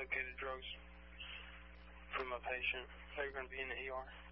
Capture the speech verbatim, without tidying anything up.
located drugs from a patient. They're going to be in the E R.